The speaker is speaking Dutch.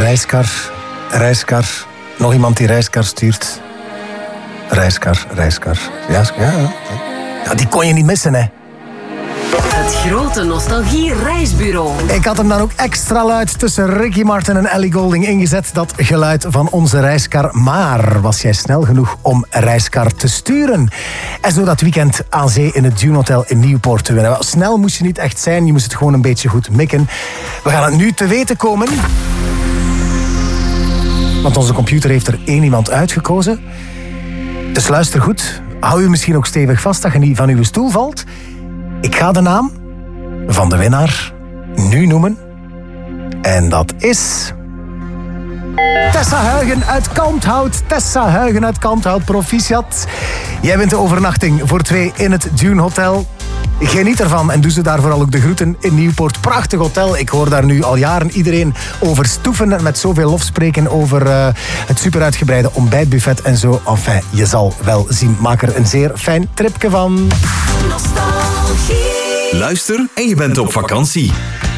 Reiskar. Nog iemand die reiskar stuurt. Reiskar. Ja, die kon je niet missen, hè. Het grote nostalgie-reisbureau. Ik had hem dan ook extra luid tussen Ricky Martin en Ellie Goulding ingezet. Dat geluid van onze reiskar. Maar was jij snel genoeg om reiskar te sturen? En zo dat weekend aan zee in het Dune Hotel in Nieuwpoort te winnen. Snel moest je niet echt zijn, je moest het gewoon een beetje goed mikken. We gaan het nu te weten komen. Want onze computer heeft er één iemand uitgekozen. Dus luister goed. Hou je misschien ook stevig vast dat je niet van uw stoel valt. Ik ga de naam van de winnaar nu noemen. En dat is... Tessa Huygen uit Kalmthout. Tessa Huygen uit Kalmthout, proficiat. Jij wint de overnachting voor 2 in het Dune Hotel. Geniet ervan en doe ze daar vooral ook de groeten in Nieuwpoort. Prachtig hotel. Ik hoor daar nu al jaren iedereen over stoeven en met zoveel lof spreken over het superuitgebreide ontbijtbuffet en zo. Enfin, je zal wel zien. Maak er een zeer fijn tripje van. Luister en je bent op vakantie.